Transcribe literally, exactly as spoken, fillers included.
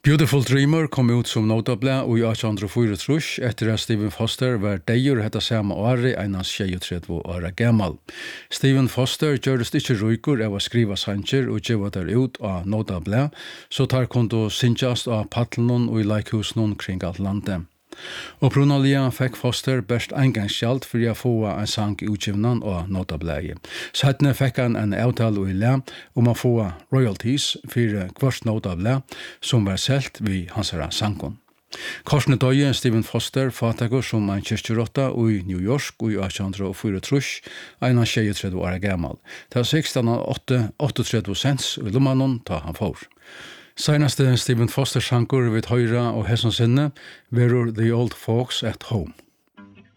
Beautiful Dreamer kom ut som notabla og i eighteen forty-four etter at Stephen Foster var deir hetta sama åri einans tjeyogtretivu ára gamal. Stephen Foster gjørist ikkje ruikur av å skriva sanger og geva der ut av notabla, så tar kundu syngjast av paddlunum og i leikhusunum kring alt landet. Og Brunalia fekk Foster best eingangsgjald for å få en sang i utgivnan og notablaie. Sætne fekk han en avtale i le om å få royalties for kvart notabla som var selt vid hansara sangon. Korsne døye Stephen Foster fatagur som en kyrkjerotta i New York og i eighteen forty-four, einan tjeyogtretivu ára gamal. Det var sexton åttaogtretivu cents i lummanon ta han får. Seinaste Stephen Foster sangur vid høyra og hesson sinne verur The Old Folks at Home.